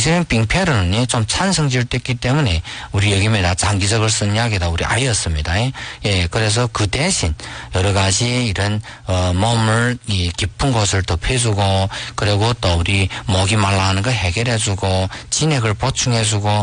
당시에는 빙패르는 좀 찬성지를 뗐기 때문에 우리 여기에다 장기적을 쓴 약이다 우리 아이였습니다. 예, 그래서 그 대신 여러 가지 이런 몸을 이 깊은 곳을 덮여주고 그리고 또 우리 목이 말라하는 거 해결해주고 진액을 보충해주고